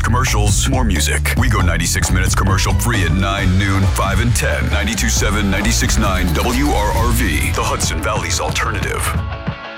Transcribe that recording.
commercials, more music. We go 96 minutes commercial free at 9, noon, 5, and 10. 92.7, 96.9 WRRV, the Hudson Valley's alternative.